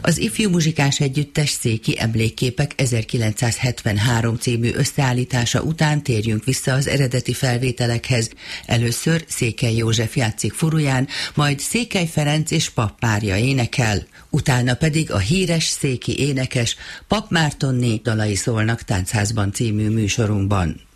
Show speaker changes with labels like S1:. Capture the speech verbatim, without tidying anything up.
S1: Az Ifjú Muzsikás Együttes Széki Emlékképek ezerkilencszázhetvenhárom című összeállítása után térjünk vissza az eredeti felvételekhez. Először Székely József játszik furuján, majd Székely Ferenc és Papp Mária énekel, utána pedig a híres széki énekes Papp Mártonné dalai szólnak Táncházban című műsorunkban.